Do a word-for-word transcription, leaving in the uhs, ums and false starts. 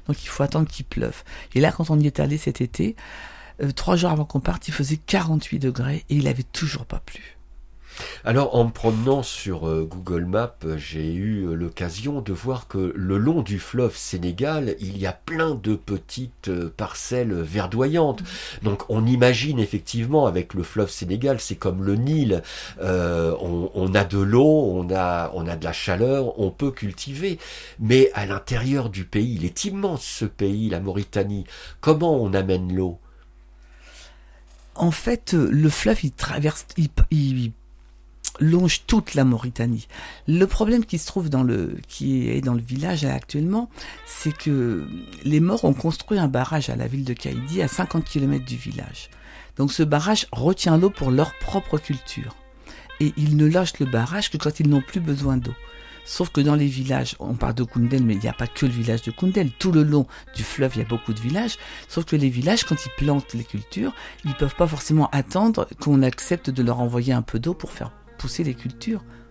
donc il faut attendre qu'il pleuve. Et là, quand on y est allé cet été, euh, trois jours avant qu'on parte, il faisait quarante-huit degrés et il avait toujours pas plu. Alors, en me promenant sur euh, Google Maps, j'ai eu l'occasion de voir que le long du fleuve Sénégal, il y a plein de petites euh, parcelles verdoyantes. Donc, on imagine effectivement avec le fleuve Sénégal, c'est comme le Nil. Euh, on, on a de l'eau, on a, on a de la chaleur, on peut cultiver. Mais à l'intérieur du pays, il est immense ce pays, la Mauritanie. Comment on amène l'eau ? En fait, le fleuve, il traverse, il, il longe toute la Mauritanie. Le problème qui se trouve dans le, qui est dans le village actuellement, c'est que les Maures ont construit un barrage à la ville de Kaïdi, à cinquante kilomètres du village. Donc ce barrage retient l'eau pour leur propre culture. Et ils ne lâchent le barrage que quand ils n'ont plus besoin d'eau. Sauf que dans les villages, on parle de Koundel, mais il n'y a pas que le village de Koundel. Tout le long du fleuve, il y a beaucoup de villages. Sauf que les villages, quand ils plantent les cultures, ils peuvent pas forcément attendre qu'on accepte de leur envoyer un peu d'eau pour faire pousser les cultures.